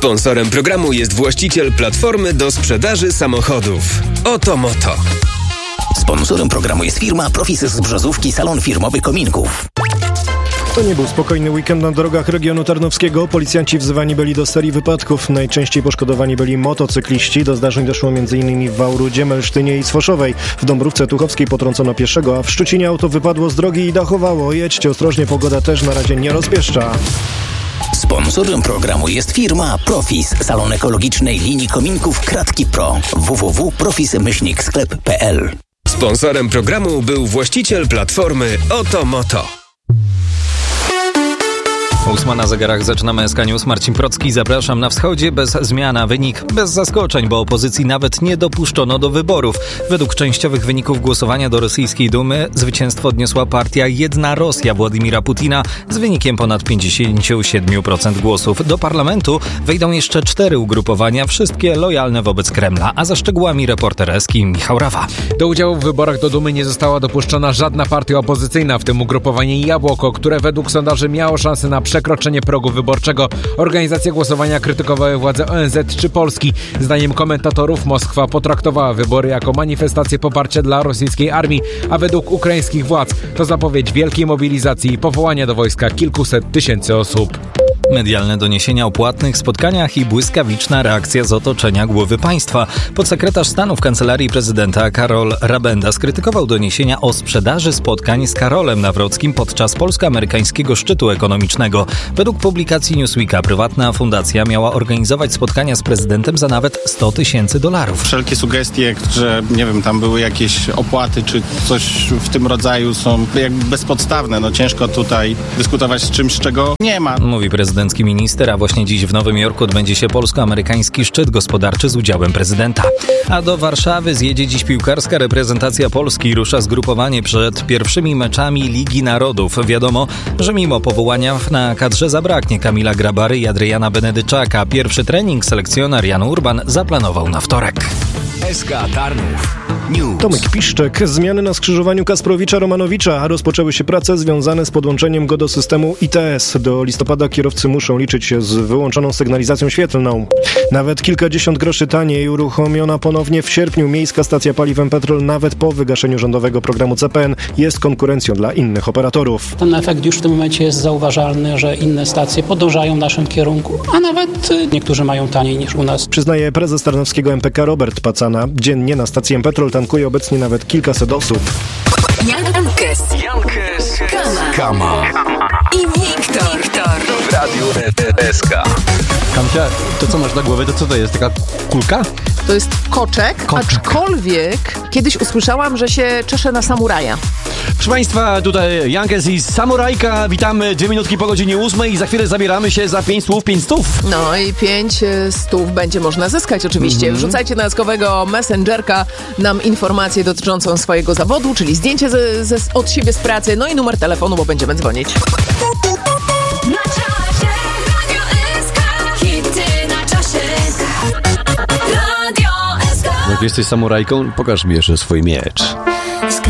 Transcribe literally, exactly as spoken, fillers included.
Sponsorem programu jest właściciel platformy do sprzedaży samochodów Oto Moto. Sponsorem programu jest firma Profis z Brzozówki, salon firmowy kominków. To nie był spokojny weekend na drogach regionu tarnowskiego. Policjanci wzywani byli do serii wypadków. Najczęściej poszkodowani byli motocykliści. Do zdarzeń doszło m.in. w Wałrudzie, Melsztynie i Sfoszowej. W Dąbrówce Tuchowskiej potrącono pieszego, a w Szczucinie auto wypadło z drogi i dachowało. Jedźcie ostrożnie, pogoda też na razie nie rozpieszcza. Sponsorem programu jest firma Profis, salon ekologicznej linii kominków Kratki Pro. w w w kropka profis myślnik sklep kropka p l. Sponsorem programu był właściciel platformy Oto Moto. Ósma na zegarach, zaczynamy S K News. Marcin Procki, zapraszam. Na wschodzie bez zmian, wynik bez zaskoczeń, bo opozycji nawet nie dopuszczono do wyborów. Według częściowych wyników głosowania do rosyjskiej Dumy zwycięstwo odniosła partia Jedna Rosja Władimira Putina z wynikiem ponad pięćdziesiąt siedem procent głosów. Do parlamentu wejdą jeszcze cztery ugrupowania, wszystkie lojalne wobec Kremla, a za szczegółami reporter S K Michał Rawa. Do udziału w wyborach do Dumy nie została dopuszczona żadna partia opozycyjna, w tym ugrupowanie Jabłoko, które według sondaży miało szansę na przekroczenie progu wyborczego. Organizacje głosowania krytykowały władze O N Z czy Polski. Zdaniem komentatorów Moskwa potraktowała wybory jako manifestację poparcia dla rosyjskiej armii, a według ukraińskich władz to zapowiedź wielkiej mobilizacji i powołania do wojska kilkuset tysięcy osób. Medialne doniesienia o płatnych spotkaniach i błyskawiczna reakcja z otoczenia głowy państwa. Podsekretarz stanu w Kancelarii Prezydenta Karol Rabenda skrytykował doniesienia o sprzedaży spotkań z Karolem Nawrockim podczas polsko-amerykańskiego szczytu ekonomicznego. Według publikacji Newsweeka prywatna fundacja miała organizować spotkania z prezydentem za nawet sto tysięcy dolarów. Wszelkie sugestie, że nie wiem, tam były jakieś opłaty czy coś w tym rodzaju, są jakby bezpodstawne. No ciężko tutaj dyskutować z czymś, czego nie ma. Mówi prezydent minister, a właśnie dziś w Nowym Jorku odbędzie się polsko-amerykański szczyt gospodarczy z udziałem prezydenta. A do Warszawy zjedzie dziś piłkarska reprezentacja Polski. Rusza zgrupowanie przed pierwszymi meczami Ligi Narodów. Wiadomo, że mimo powołania na kadrze zabraknie Kamila Grabary i Adriana Benedyczaka. Pierwszy trening selekcjoner Jan Urban zaplanował na wtorek. S K Tarnów News. Tomek Piszczek. Zmiany na skrzyżowaniu Kasprowicza-Romanowicza. Rozpoczęły się prace związane z podłączeniem go do systemu I T S. Do listopada kierowcy muszą liczyć się z wyłączoną sygnalizacją świetlną. Nawet kilkadziesiąt groszy taniej uruchomiona ponownie w sierpniu miejska stacja paliw M-Petrol nawet po wygaszeniu rządowego programu C P N jest konkurencją dla innych operatorów. Ten efekt już w tym momencie jest zauważalny, że inne stacje podążają w naszym kierunku, a nawet niektórzy mają taniej niż u nas. Przyznaje prezes tarnowskiego M P K Robert Pacana. Dziennie na stacji M-Petrol tankuje obecnie nawet kilkaset osób. Jankes, Jankes, Kama, Kama i Wiktor, Wiktor. w Radiu S K. Kamcia, to co masz na głowie, to co to jest? Taka kulka? To jest koczek, koczek, aczkolwiek kiedyś usłyszałam, że się czesze na samuraja. Proszę Państwa, tutaj Jankes i Samurajka. Witamy dwie minutki po godzinie ósmej i za chwilę zabieramy się za pięć słów, pięć stów. No i pięć stów będzie można zyskać oczywiście. Mm-hmm. Wrzucajcie na skowego Messengerka nam informację dotyczącą swojego zawodu, czyli zdjęcie ze, ze, od siebie z pracy, no i numer telefonu, bo będziemy dzwonić. Jak jesteś samurajką, pokaż mi jeszcze swój miecz.